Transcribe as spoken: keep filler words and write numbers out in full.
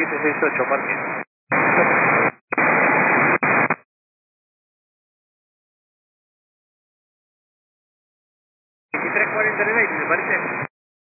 siete seis ocho, Martín. veintitrés cuarenta en el aire, ¿te parece?